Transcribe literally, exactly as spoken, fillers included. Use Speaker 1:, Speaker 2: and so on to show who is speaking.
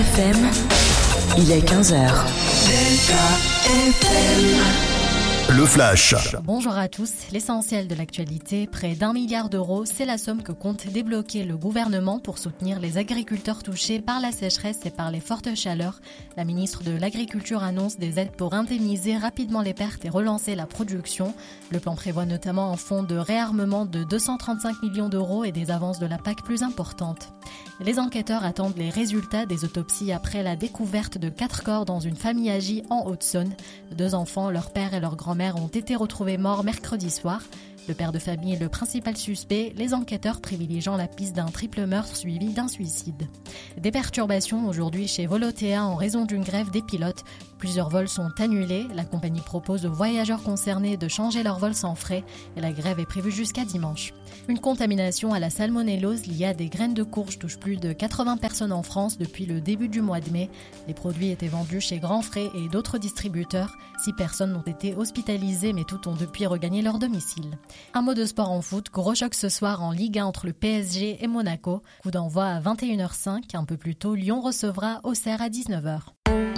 Speaker 1: F M, il est quinze heures.
Speaker 2: Le Flash.
Speaker 3: Bonjour à tous. L'essentiel de l'actualité, près d'un milliard d'euros, c'est la somme que compte débloquer le gouvernement pour soutenir les agriculteurs touchés par la sécheresse et par les fortes chaleurs. La ministre de l'Agriculture annonce des aides pour indemniser rapidement les pertes et relancer la production. Le plan prévoit notamment un fonds de réarmement de deux cent trente-cinq millions d'euros et des avances de la P A C plus importantes. Les enquêteurs attendent les résultats des autopsies après la découverte de quatre corps dans une famille âgée en Haute-Saône. Deux enfants, leur père et leur grand-mère ont été retrouvés morts mercredi soir. Le père de famille est le principal suspect, les enquêteurs privilégiant la piste d'un triple meurtre suivi d'un suicide. Des perturbations aujourd'hui chez Volotea en raison d'une grève des pilotes. Plusieurs vols sont annulés. La compagnie propose aux voyageurs concernés de changer leur vol sans frais et la grève est prévue jusqu'à dimanche. Une contamination à la salmonellose liée à des graines de courge touche plus de quatre-vingts personnes en France depuis le début du mois de mai. Les produits étaient vendus chez Grand Frais et d'autres distributeurs. Six personnes ont été hospitalisées mais toutes ont depuis regagné leur domicile. Un mot de sport en foot, gros choc ce soir en Ligue un entre le P S G et Monaco. Coup d'envoi à vingt et une heures cinq, un peu plus tôt, Lyon recevra Auxerre à dix-neuf heures.